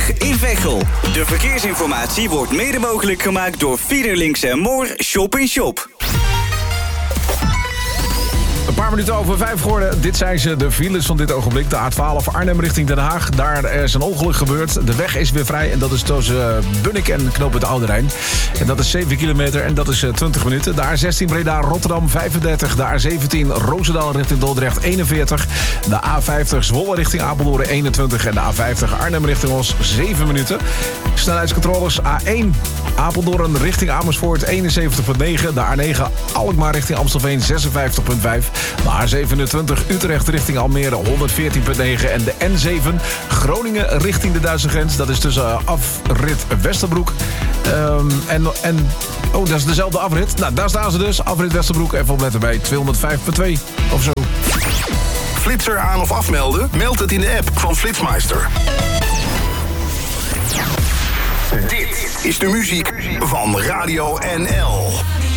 A20 in Veghel. De verkeersinformatie wordt mede mogelijk gemaakt door Fiederlinks & Moor Shop in Shop. Een paar minuten over 5 geworden. Dit zijn ze, de files van dit ogenblik. De A12 Arnhem richting Den Haag. Daar is een ongeluk gebeurd. De weg is weer vrij en dat is tussen Bunnik en knooppunt Oude Rijn. En dat is 7 kilometer en dat is 20 minuten. De A16 Breda Rotterdam 35. De A17 Roosendaal richting Dordrecht 41. De A50 Zwolle richting Apeldoorn 21. En de A50 Arnhem richting Os 7 minuten. Snelheidscontroles A1 Apeldoorn richting Amersfoort 71,9. De A9 Alkmaar richting Amstelveen 56,5. De A27 Utrecht richting Almere 114,9. En de N7 Groningen richting de Duitse grens. Dat is tussen afrit Westerbroek. Dat is dezelfde afrit. Nou, daar staan ze dus. Afrit Westerbroek. Even opletten bij 205,2 of zo. Flitser aan of afmelden? Meld het in de app van Flitsmeister. Dit is de muziek van Radio NL.